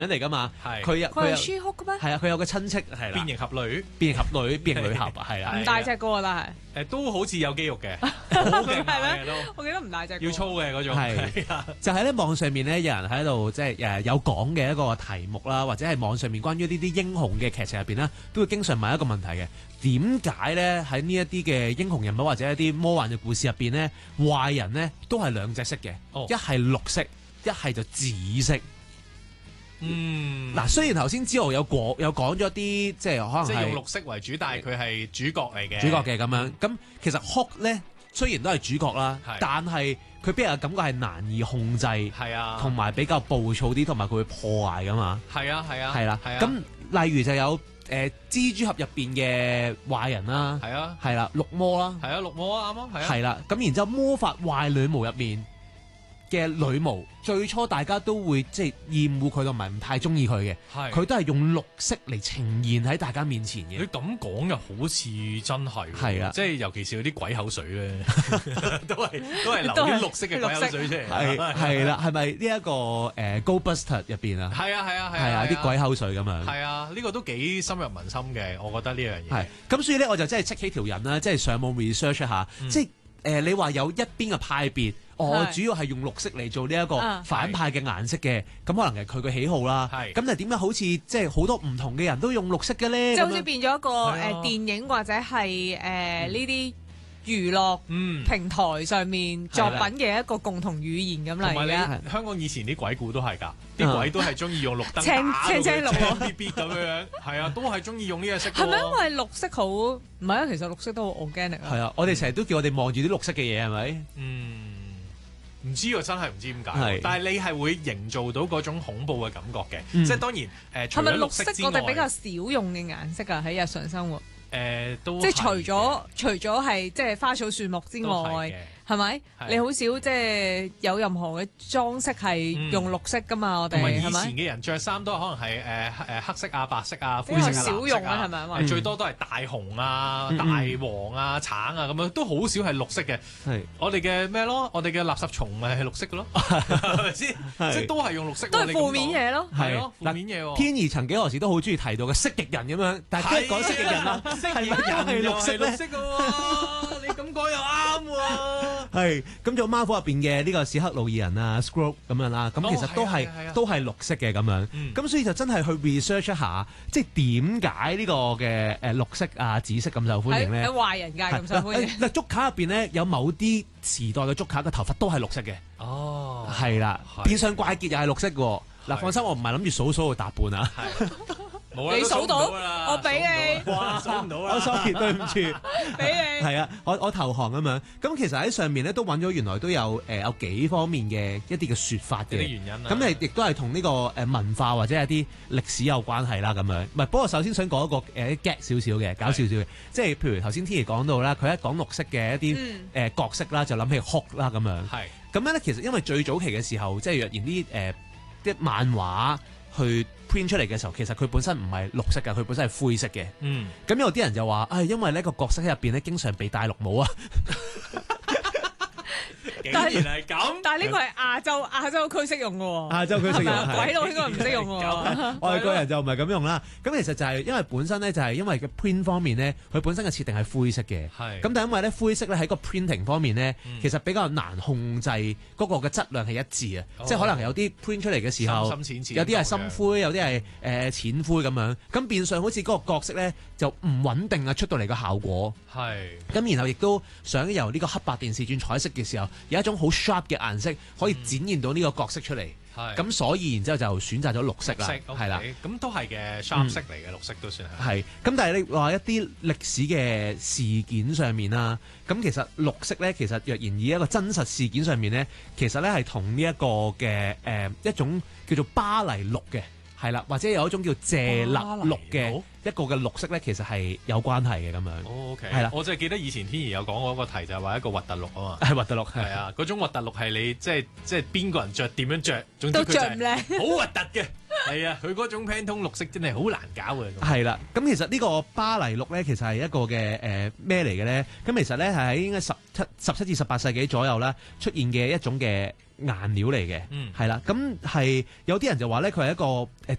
嚟㗎嘛， 係佢係舒哭嘅咩？ 係啊，佢有個親戚係啦， 變形俠女變形俠女、變形女俠啊，係啊， 唔大隻個喎，但係都好似有肌肉嘅，好勁嘅都。 我記得唔大隻個。 要粗嘅嗰種， 係就係咧網上面咧有人喺度即係有講嘅一個題目啦，或者係網上面關於呢啲英雄嘅劇情入邊咧，都會經常問一個問題嘅，點解咧喺呢一啲嘅英雄人物或者一啲魔幻嘅故事入邊咧，壞人咧都係兩隻色嘅，一係綠色，一係就紫色。嗱，雖然頭先之後有講咗啲，即係可能即係用綠色為主，但係佢係主角嚟嘅。 主角嘅咁樣，咁其實 Hulk 咧雖然都係主角啦，但係佢俾人嘅感覺係難以控制， 係啊， 同埋比較暴躁啲，同埋佢會破壞噶嘛。 係啊，係啊， 係啦。咁例如就有蜘蛛俠入邊嘅壞人啦， 係啊， 係啦，綠魔啦， 係啊，綠魔啊，啱啊，係啊， 係啦。咁然之後魔法壞女巫入面嘅女巫，最初大家都會即係厭惡佢同埋唔太中意佢嘅，佢都係用綠色嚟呈現喺大家面前嘅。 你咁講又好似真係， 係啊， 即係尤其是嗰啲鬼口水咧，都係流啲綠色嘅鬼口水出嚟。 係啦，係咪呢一個Ghostbusters 入邊啊？ 係啊，係啊， 係啊，啲鬼口水咁樣。 係啊，呢個都幾深入民心嘅，我覺得呢樣嘢。 係咁，所以咧我就真係戚起條人啦，即係上網 research 一下，即係你話有一邊嘅派別。我主要係用綠色嚟做呢一個反派嘅顏色嘅，咁可能係佢嘅喜好啦。咁就點解好似即係好多唔同嘅人都用綠色嘅咧？ 即係好似變咗一個電影或者係呢啲娛樂平台上面作品嘅一個共同語言咁嚟嘅。 香港以前啲鬼故都係㗎，啲鬼都係中意用綠燈青綠啲啲咁樣，係啊，都係中意用呢個色。 係咪因為綠色好？唔係啊，其實綠色都好 organic 啊。 係啊，我哋成日都叫我哋望住啲綠色嘅嘢係咪？ 唔知啊，真係唔知點解。但係你係會營造到嗰種恐怖嘅感覺嘅，即係當然除咗綠色之外， 係咪綠色我哋比較少用嘅顏色啊？喺日常生活都即係除咗係即係花草樹木之外。係咪？你好少即係有任何嘅裝飾係用綠色噶嘛？我哋以前嘅人着衫都可能係黑色啊、白色啊、灰色啊、 少用啊，係咪？ 最多都係大紅啊、大黃啊、橙啊咁樣，都好少係綠色嘅。我哋嘅咩咯？我哋嘅垃圾蟲咪係綠色嘅咯，係咪先？即係都係用綠色， 都係負面嘢咯。 係咯，負面嘢。 天兒曾幾何時都好中意提到嘅蜥蜴人咁樣，但係講蜥蜴人啊，係咪又係綠色咧？ 你咁講又啱喎。 係咁，仲有 Marvel 入邊嘅呢個史克魯爾人啊 Skrull 咁樣啦，咁其實都係綠色嘅咁樣，咁所以就真係去 research 一下，即係點解呢個嘅綠色啊、紫色咁受歡迎咧？ 喺壞人界咁受歡迎。 嗱，竹卡入邊咧有某啲時代嘅竹卡嘅頭髮都係綠色嘅。 哦， 係啦，變相怪傑又係綠色嘅。嗱，放心，我唔係諗住數到搭半啊。 你數到，我俾你。 哇，數唔到啦！我 sorry，對唔住， 俾你。 係啊，我投降咁樣。咁其實喺上面咧都揾咗，原來都有幾方面嘅一啲嘅説法嘅。 啲原因咁亦都係同呢個文化或者係啲歷史有關係啦。咁樣唔係，不過首先想講一個get 少少嘅，搞少少嘅，即係譬如頭先天兒講到啦，佢一講綠色嘅一啲角色啦，就諗起 Hulk 啦咁樣。係咁樣咧，其實因為最早期嘅時候，即係若然啲漫畫去 print 出嚟嘅時候，其實佢本身唔係綠色嘅，佢本身係灰色嘅。咁有啲人就話，因為呢個角色喺入邊咧，經常被戴綠帽啊。 竟然係咁， 但係呢個係亞洲區識用嘅喎。 亞洲區識用， 鬼佬應該唔識用喎。 外國人就唔係咁用啦。咁其實就係因為本身咧，就係因為個 print 方面咧，佢本身嘅設定係灰色嘅。咁但係因為咧灰色咧喺個 printing 方面咧，其實比較難控制嗰個嘅質量係一致啊。即係可能有啲 print 出嚟嘅時候，有啲係深灰，有啲係淺灰咁樣。咁變相好似嗰個角色咧就唔穩定啊，出到嚟嘅效果。咁然後亦都想由呢個黑白電視轉彩色嘅時候，有一種好 sharp 嘅顏色可以展現到呢個角色出嚟。咁所以然之後就選擇咗綠色啦。係啦， 咁都係嘅 sharp 色嚟嘅綠色都算係。 係咁，但係你話一啲歷史嘅事件上面啦，咁其實綠色咧，其實若然以一個真實事件上面咧，其實咧係同呢一個嘅一種叫做巴黎綠嘅。係啦，或者有一種叫謝勒綠嘅一個嘅綠色咧，其實係有關係嘅咁樣。 OK， 係啦， 我就係記得以前天兒有講過一個題，就係話一個核突綠啊嘛。 係核突綠， 係啊，嗰種核突綠係你即係邊個人着點樣着，總之佢都着唔靚， 好核突嘅。係啊，佢嗰種 Pantone 綠色真係好難搞嘅。 係啦，咁其實呢個巴黎綠咧，其實係一個嘅咩嚟嘅咧？咁其實咧係喺應該17至18世紀左右啦出現嘅一種嘅顏料嚟嘅，係啦、咁係有啲人就話咧佢係一個